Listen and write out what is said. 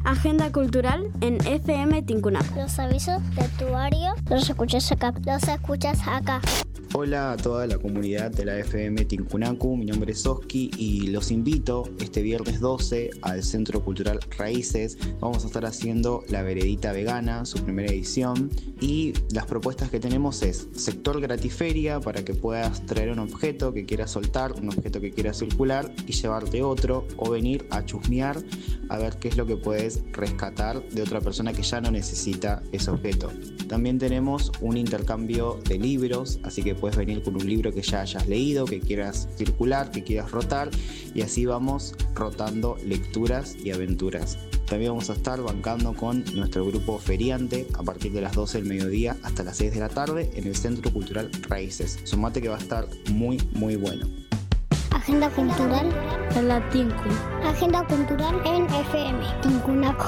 Agenda cultural en FM Tincunaco. Los avisos de tu área los escuchas acá. Hola a toda la comunidad de la FM Tincunacu, mi nombre es Oski y los invito este viernes 12 al Centro Cultural Raíces. Vamos a estar haciendo La Veredita Vegana, su primera edición, y las propuestas que tenemos es sector gratiferia para que puedas traer un objeto que quieras soltar, un objeto que quieras circular y llevarte otro, o venir a chusmear a ver qué es lo que puedes rescatar de otra persona que ya no necesita ese objeto. También tenemos un intercambio de libros, así que puedes venir con un libro que ya hayas leído, que quieras circular, que quieras rotar, y así vamos rotando lecturas y aventuras. También vamos a estar bancando con nuestro grupo feriante a partir de las 12 del mediodía hasta las 6 de la tarde en el Centro Cultural Raíces. Sumate que va a estar muy bueno. Agenda cultural en la Tincu. Agenda cultural en FM Tincunaco.